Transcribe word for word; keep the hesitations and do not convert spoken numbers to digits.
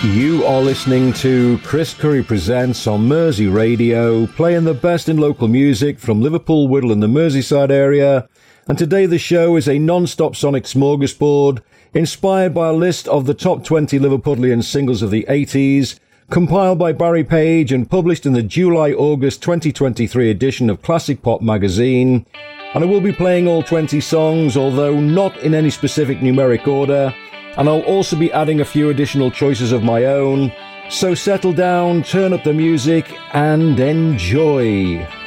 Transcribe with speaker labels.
Speaker 1: You are listening to Chris Curry Presents on Mersey Radio, playing the best in local music from Liverpool, Whittle and the Merseyside area. And today the show is a non-stop sonic smorgasbord, inspired by a list of the top twenty Liverpudlian singles of the eighties, compiled by Barry Page and published in the July-August twenty twenty-three edition of Classic Pop magazine. And I will be playing all twenty songs, although not in any specific numeric order. And I'll also be adding a few additional choices of my own. So settle down, turn up the music, and enjoy.